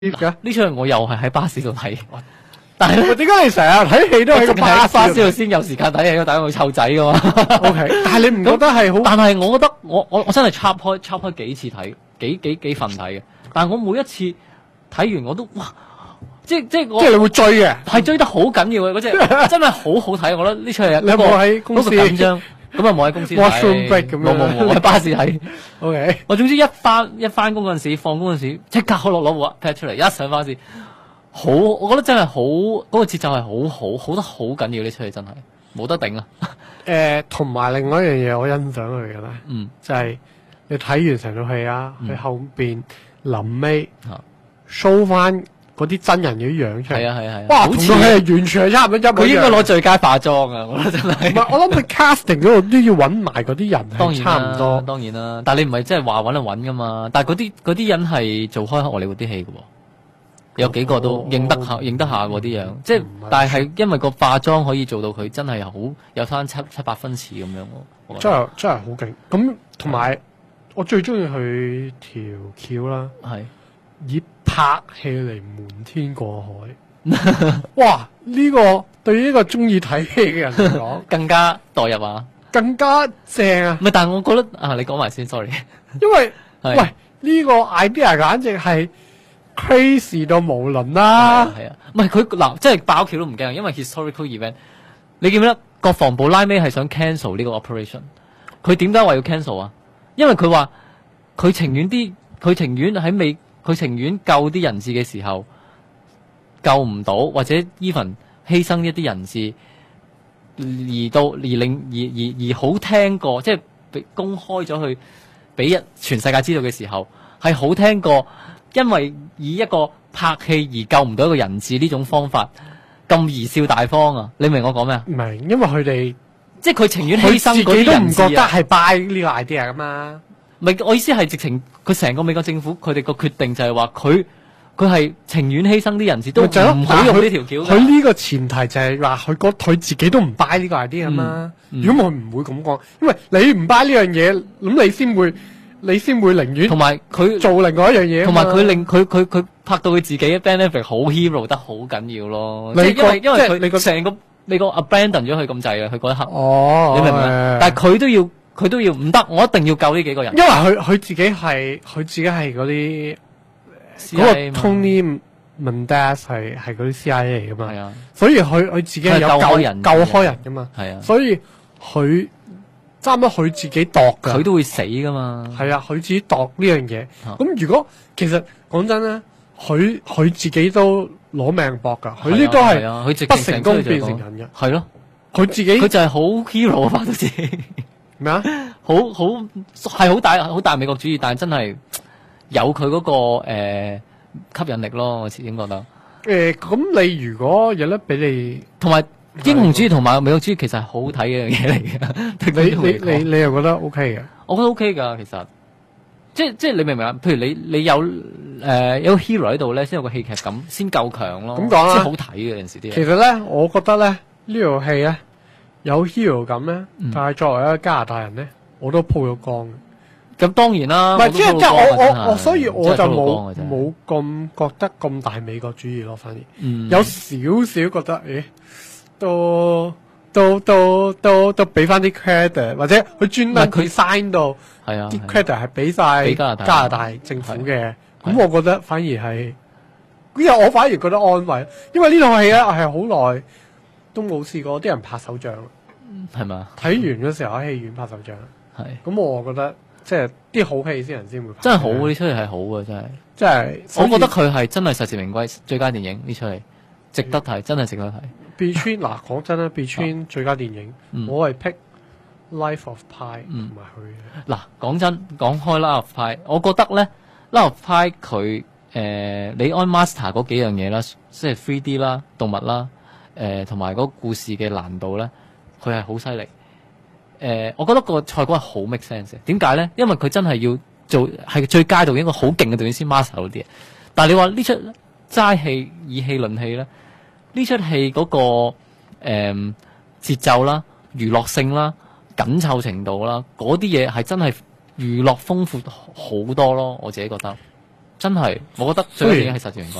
嘅？ 呢出我又係喺巴士度睇，但係點解你成日睇戲都喺個巴士度先有時間睇戲？因為大家會湊仔噶嘛。 OK， 但係你唔覺得係好？ 但係我覺得我真係插開幾次睇，幾份睇嘅。但係我每一次睇完我都哇，即係你會追嘅， 係追得好緊要嘅嗰隻，真係好好睇。我覺得呢出係你有冇喺公司緊張？咁啊冇喺公司睇 washroom break 咁樣， 冇我喺巴士睇。 OK， 我總之一翻工嗰陣時，放工嗰陣時，即刻攞部 pad 出嚟，一上巴士，好，我覺得真係好，嗰個節奏係好得好緊要。呢出戲真係冇得頂啊！ 同埋另外一樣嘢，我欣賞佢嘅咧，就係你睇完成套戲啊，佢後邊臨尾 show 翻嗰啲真人嘅樣出嚟， 係， 哇！同佢係完全係差唔多一模一樣。 佢應該攞最佳化妝啊！我覺得真係。 唔係，我諗佢 casting 嗰度都要揾埋嗰啲人係差唔多。 當然啦，但係你唔係真係話揾就揾噶嘛。但係嗰啲人係做開荷里活啲戲嘅喎，有幾個都認得下嗰啲樣。即係，但係因為個化妝可以做到佢真係好有翻七八分似咁樣喎。 真係好勁。咁同埋我最中意佢條橋啦，係以拍戲嚟瞞天過海。哇！呢個對於呢個中意睇戲嘅人嚟講， 更加代入啊， 更加正啊！ 唔係，但係我覺得啊，你講埋先 ，sorry。 因為喂呢個 idea 簡直係 crazy 到無倫啦。 係啊，唔係佢嗱，即係爆橋都唔驚，因為 historical event。你記唔記得國防部拉尾係想 cancel 呢個 operation？ 佢點解話要 cancel 啊？因為佢話佢情願救啲人質嘅時候救唔到，或者 even 犧牲一啲人質，而好聽過，即係公開咗去俾全世界知道嘅時候，係好聽過，因為以一個拍戲而救唔到一個人質呢種方法咁貽笑大方啊！你明我講咩啊？ 明，因為佢哋即係佢情願犧牲嗰啲人質啊， 都唔覺得係 buy 呢個 idea 噶嘛。 唔係，我意思係直情佢成個美國政府佢哋個決定就係話佢係情願犧牲啲人質都唔好用呢條橋。 佢呢個前提就係話佢自己都唔 buy 呢個 idea 啊嘛。如果我唔會咁講，因為你唔 buy 呢樣嘢，咁你先會寧願同埋佢做另外一樣嘢。 同埋佢令佢拍到佢自己嘅 benefit 好 hero 得好緊要咯。因為佢成個你個 abandon 咗佢咁滯啊！佢嗰一刻，你明唔明？但係佢都要唔得，我一定要救呢幾個人。 因為佢自己係嗰啲嗰個 Tony Mendez 係嗰啲 CIA 嚟噶嘛，係啊，所以佢自己係有救開人噶嘛，係啊，所以佢差唔多佢自己度噶， 佢都會死噶嘛， 係啊，佢自己度呢樣嘢。咁如果其實講真咧，佢自己都攞命搏噶，佢呢都係不成功變成人嘅， 係咯， 佢自己佢就係好 hero 啊，拍到自己。 咩啊？ 係好大美國主義，但係真係有佢嗰個吸引力咯。我始終覺得咁你如果有得俾你， 同埋英雄主義同埋美國主義其實係好睇嘅一樣嘢嚟嘅。 你又覺得 OK 嘅？ 我覺得 OK 噶，其實即係你明唔明啊？譬如你有個 hero 喺度咧，先有個戲劇感，先夠強咯。 咁講啦， 先好睇嘅有陣時啲。 其實咧，我覺得咧呢套戲咧。有 hero 感咧，但係作為一個加拿大人咧，我都鋪咗光嘅。 咁當然啦， 唔係即係我，所以我就冇咁覺得咁大美國主義咯，反而有少少覺得，都俾翻啲 credit， 或者佢專登佢 sign 到啲 credit 係俾晒加拿大政府嘅。咁我覺得反而係，因為我反而覺得安慰，因為呢套戲咧係好耐都冇試過啲人拍手掌， 係嘛？ 睇完嗰時候喺戲院拍手掌，係咁我覺得即係啲好戲先會拍， 真係好，呢出戲係好嘅，真係， 即係我覺得佢係真係實至名歸最佳電影，呢出戲值得睇，真係值得睇。 Between 嗱講真啦，Between 最佳電影，我係 pick Life of Pi 同埋佢。嗱講真，講開 Life of Pi，我覺得咧 Life of Pi 佢李安 master 嗰幾樣嘢啦，即係 3D 啦、動物啦。同埋嗰個故事嘅難度咧，佢係好犀利。我覺得個賽果係好 make sense 嘅。點解咧？因為佢真係要做係最佳導演一個好勁嘅導演先 master 到啲嘢。但係你話呢出齋戲以戲論戲咧，呢出戲嗰個節奏啦、娛樂性啦、緊湊程度啦，嗰啲嘢係真係娛樂豐富好多咯。我自己覺得。 真係，我覺得最緊要係實至名歸。